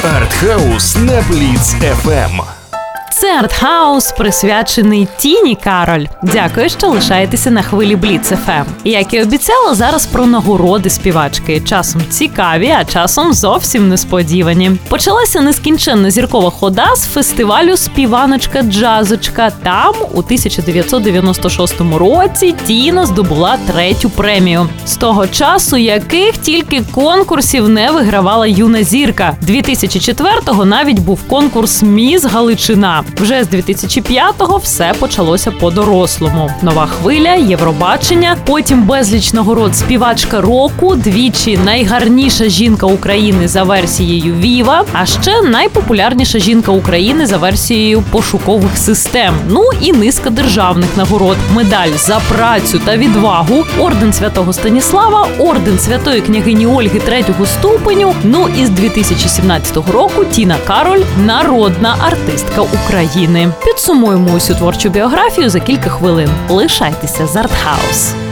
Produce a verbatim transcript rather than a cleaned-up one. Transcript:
Артхаус на Бліц еф ем. Це артхаус, присвячений Тіні Кароль. Дякую, що лишаєтеся на хвилі Бліц еф ем. Як і обіцяла, зараз про нагороди співачки. Часом цікаві, а часом зовсім несподівані. Почалася нескінченна зіркова хода з фестивалю «Співаночка-джазочка». Там у тисяча дев'ятсот дев'яносто шостому році Тіна здобула третю премію. З того часу яких тільки конкурсів не вигравала юна зірка. дві тисячі четвертого навіть був конкурс «Міс Галичина». Вже з дві тисячі п'ятого все почалося по-дорослому. Нова хвиля, Євробачення, потім безліч нагород співачка року, двічі найгарніша жінка України за версією Віва, а ще найпопулярніша жінка України за версією пошукових систем. Ну і низка державних нагород. Медаль за працю та відвагу, орден Святого Станіслава, орден Святої княгині Ольги третього ступеню. Ну і з дві тисячі сімнадцятого року Тіна Кароль – народна артистка України. Підсумуємо усю творчу біографію за кілька хвилин. Лишайтеся з Артхаус.